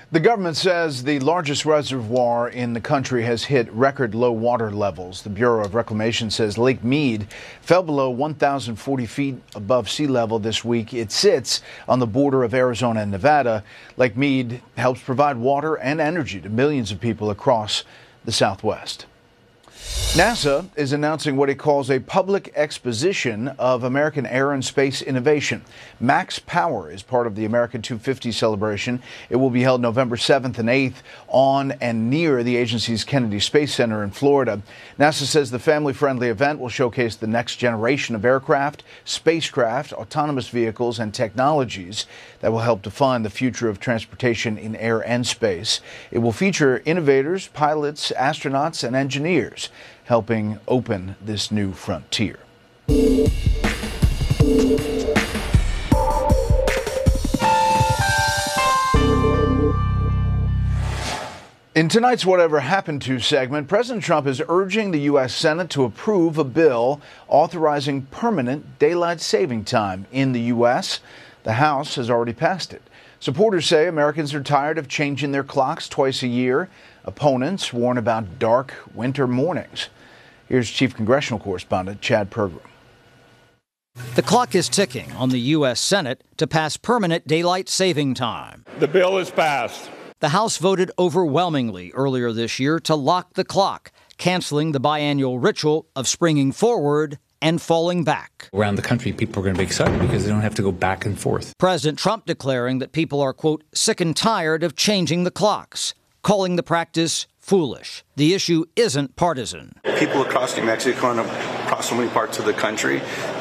The government says the largest reservoir in the country has hit record low water levels. The Bureau of Reclamation says Lake Mead fell below 1,040 feet above sea level this week. It sits on the border of Arizona and Nevada. Lake Mead helps provide water and energy to millions of people across the Southwest. NASA is announcing what it calls a public exposition of American air and space innovation. Max Power is part of the American 250 celebration. It will be held November 7th and 8th on and near the agency's Kennedy Space Center in Florida. NASA says the family-friendly event will showcase the next generation of aircraft, spacecraft, autonomous vehicles, and technologies that will help define the future of transportation in air and space. It will feature innovators, pilots, astronauts, and engineers helping open this new frontier. In tonight's Whatever Happened To segment, President Trump is urging the U.S. Senate to approve a bill authorizing permanent daylight saving time in the U.S. The House has already passed it. Supporters say Americans are tired of changing their clocks twice a year. Opponents warn about dark winter mornings. Here's Chief Congressional Correspondent Chad Pergram. The clock is ticking on the U.S. Senate to pass permanent daylight saving time. The bill is passed. The House voted overwhelmingly earlier this year to lock the clock, canceling the biannual ritual of springing forward and falling back. Around the country, people are going to be excited because they don't have to go back and forth. President Trump declaring that people are, quote, sick and tired of changing the clocks, calling the practice foolish. The issue isn't partisan. People across New Mexico and across so many parts of the country,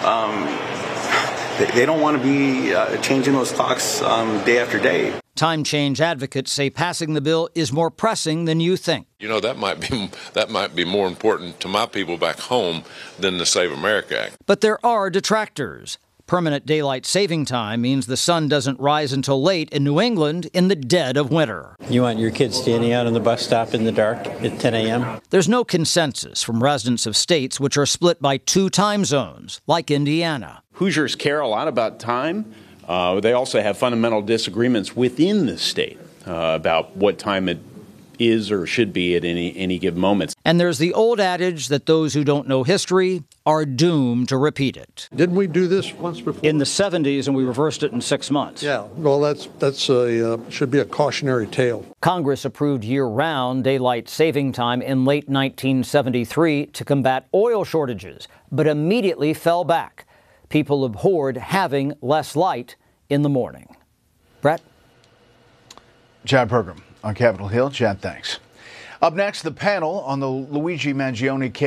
they don't want to be changing those clocks day after day. Time change advocates say passing the bill is more pressing than you think. You know, that might be more important to my people back home than the Save America Act. But there are detractors. Permanent daylight saving time means the sun doesn't rise until late in New England in the dead of winter. You want your kids standing out on the bus stop in the dark at 10 a.m.? There's no consensus from residents of states which are split by two time zones, like Indiana. Hoosiers care a lot about time. They also have fundamental disagreements within the state about what time it is or should be at any given moment. And there's the old adage that those who don't know history are doomed to repeat it. Didn't we do this once before? In the 70s, and we reversed it in 6 months. Yeah, well, that's should be a cautionary tale. Congress approved year-round daylight saving time in late 1973 to combat oil shortages, but immediately fell back. People abhorred having less light in the morning. Brett? Chad Pergram on Capitol Hill. Chad, thanks. Up next, the panel on the Luigi Mangione case.